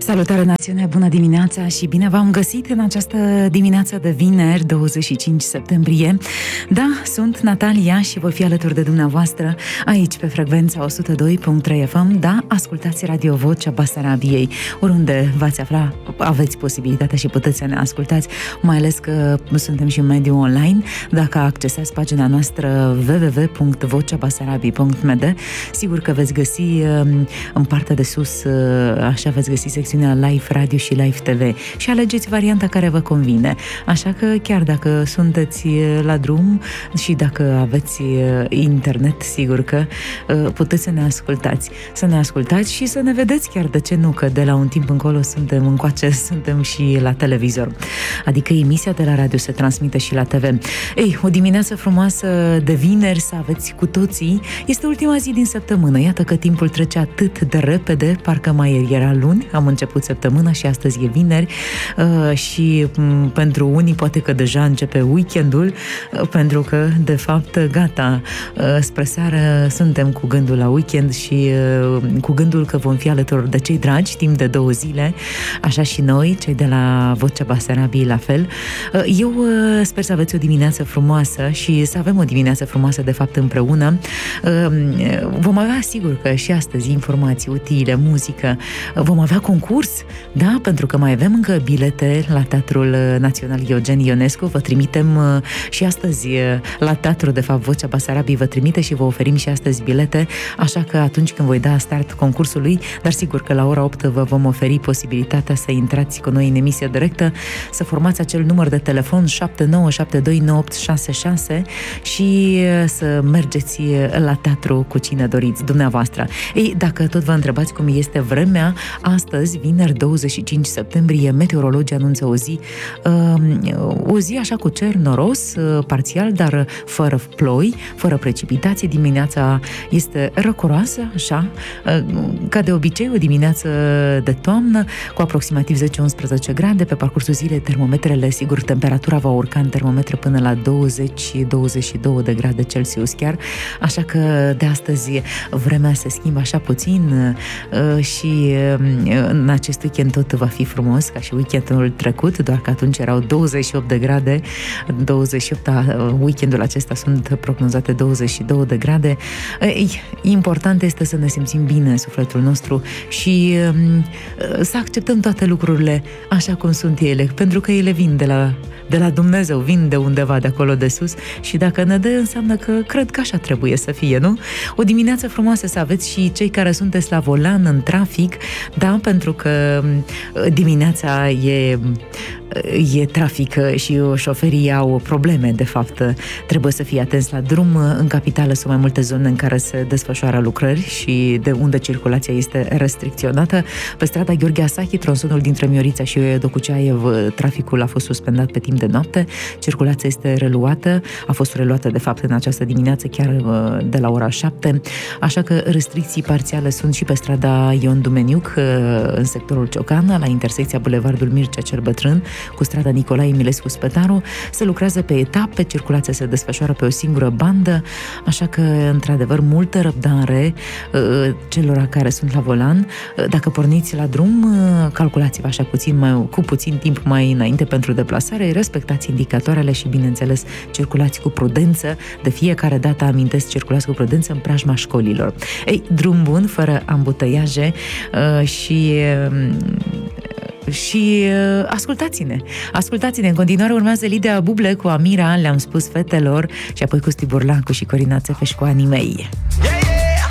Salutare națiune, bună dimineața și bine v-am găsit în această dimineață de vineri, 25 septembrie. Da, sunt Natalia și voi fi alături de dumneavoastră aici pe frecvența 102.3 FM. Da, ascultați Radio Vocea Basarabiei. Oriunde v-ați afla, aveți posibilitatea și puteți să ne ascultați, mai ales că suntem și în mediul online. Dacă accesați pagina noastră www.voceabasarabii.md, sigur că veți găsi în partea de sus, așa veți găsi secțiunea Live Radio și Live TV și alegeți varianta care vă convine. Așa că chiar dacă sunteți la drum și dacă aveți internet, sigur că puteți să ne ascultați. Să ne ascultați și să ne vedeți chiar, de ce nu, că de la un timp încolo suntem încoace, suntem și la televizor. Adică emisia de la radio se transmite și la TV. Ei, o dimineață frumoasă de vineri să aveți cu toții. Este ultima zi din săptămână. Iată că timpul trece atât de repede, parcă mai ieri era luni, am început săptămâna și astăzi e vineri și pentru unii poate că deja începe weekendul, pentru că de fapt gata, spre seară suntem cu gândul la weekend și cu gândul că vom fi alături de cei dragi timp de 2 zile, așa și noi, cei de la Vocea Basarabiei la fel. Eu sper să aveți o dimineață frumoasă și să avem o dimineață frumoasă de fapt împreună. Vom avea sigur că și astăzi informații utile, muzică, vom avea concurs, da, pentru că mai avem încă bilete la Teatrul Național Eugen Ionescu, vă trimitem și astăzi la teatru, de fapt Vocea Basarabiei vă trimite și vă oferim și astăzi bilete, așa că atunci când voi da start concursului, dar sigur că la ora 8 vă vom oferi posibilitatea să intrați cu noi în emisie directă, să formați acel număr de telefon 79729866 și să mergeți la teatru cu cine doriți dumneavoastră. Ei, dacă tot vă întrebați cum este vremea, astăzi, vineri 25 septembrie, meteorologii anunță o zi așa cu cer noros, parțial, dar fără ploi, fără precipitații. Dimineața este răcoroasă, așa, ca de obicei, o dimineață de toamnă, cu aproximativ 10-11 grade. Pe parcursul zilei, termometrele, sigur, temperatura va urca în termometre până la 20-22 de grade Celsius chiar, așa că de astăzi vremea se schimbă așa puțin și în acest weekend tot va fi frumos, ca și weekendul trecut, doar că atunci erau 28 de grade, 28, weekendul acesta sunt prognozate 22 de grade. Important este să ne simțim bine în sufletul nostru și să acceptăm toate lucrurile așa cum sunt ele, pentru că ele vin de la Dumnezeu, vin de undeva de acolo de sus și dacă ne dă, înseamnă că cred că așa trebuie să fie, nu? O dimineață frumoasă să aveți și cei care sunteți la volan în trafic, da, pentru că dimineața e trafic și șoferii au probleme, de fapt trebuie să fie atenți la drum. În capitală sunt mai multe zone în care se desfășoară lucrări și de unde circulația este restricționată. Pe strada Gheorghe Asahi, tronsonul dintre Miorița și Docuceaev, traficul a fost suspendat pe timp de noapte, circulația este reluată, a fost reluată de fapt în această dimineață chiar de la ora 7, așa că restricții parțiale sunt și pe strada Ion Dumeniuc, în sectorul Ciocana, la intersecția Bulevardul Mircea cel Bătrân cu strada Nicolae Eminescu Spătaru. Se lucrează pe etape, circulația se desfășoară pe o singură bandă, așa că, într-adevăr, multă răbdare celor care sunt la volan. Dacă porniți la drum, calculați-vă așa cu puțin timp mai înainte pentru deplasare, respectați indicatoarele și, bineînțeles, circulați cu prudență. De fiecare dată amintesc, circulați cu prudență în preajma școlilor. Ei, drum bun, fără ambuteiaje și ascultați-ne. În continuare urmează Lidia Buble cu Amira, le-am spus fetelor, și apoi cu Stiburlancu și Corina Țepeș cu Anii mei.